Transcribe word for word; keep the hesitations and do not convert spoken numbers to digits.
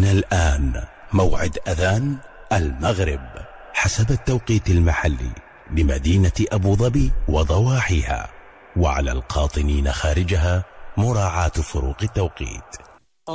حان الآن موعد أذان المغرب حسب التوقيت المحلي لمدينة أبو ظبي وضواحيها، وعلى القاطنين خارجها مراعاة فروق التوقيت.